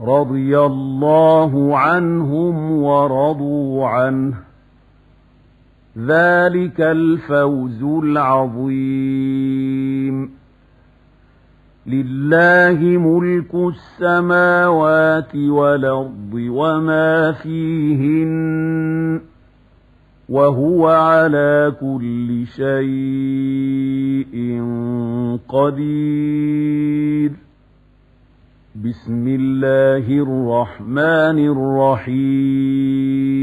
رضي الله عنهم ورضوا عنه ذلك الفوز العظيم لله ملك السماوات والأرض وما فيهن وهو على كل شيء قدير بسم الله الرحمن الرحيم